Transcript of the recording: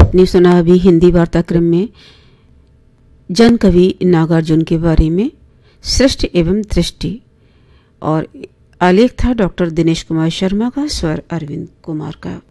आपने सुना अभी हिंदी वार्ताक्रम में जन कवि नागार्जुन के बारे में सृष्टि एवं दृष्टि, और आलेख था डॉक्टर दिनेश कुमार शर्मा का, स्वर अरविंद कुमार का।